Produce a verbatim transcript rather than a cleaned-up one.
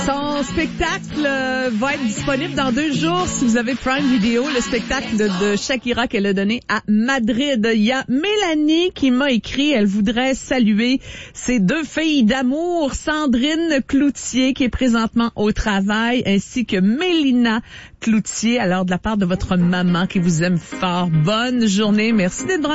Son spectacle euh, va être disponible dans deux jours si vous avez Prime Video, le spectacle de, de Shakira qu'elle a donné à Madrid. Il y a Mélanie qui m'a écrit, elle voudrait saluer ses deux filles d'amour, Sandrine Cloutier qui est présentement au travail, ainsi que Mélina Cloutier, alors de la part de votre maman qui vous aime fort. Bonne journée, merci d'être